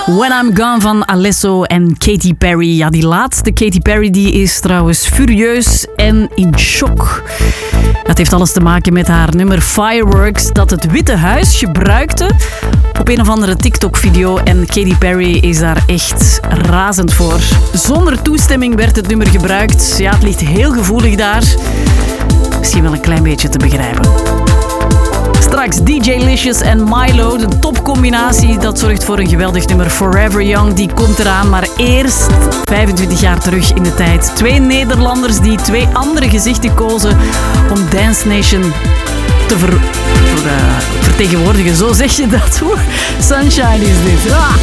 When I'm Gone van Alesso en Katy Perry. Ja, die laatste Katy Perry die is trouwens furieus en in shock. Dat heeft alles te maken met haar nummer Fireworks dat het Witte Huis gebruikte op een of andere TikTok-video. En Katy Perry is daar echt razend voor. Zonder toestemming werd het nummer gebruikt. Ja, het ligt heel gevoelig daar. Misschien wel een klein beetje te begrijpen. Straks DJ Licious en Milo, de topcombinatie. Dat zorgt voor een geweldig nummer. Forever Young, die komt eraan. Maar eerst 25 jaar terug in de tijd. 2 Nederlanders die 2 andere gezichten kozen om Dance Nation te vertegenwoordigen. Zo zeg je dat hoor. Sunshine is dit. Ah!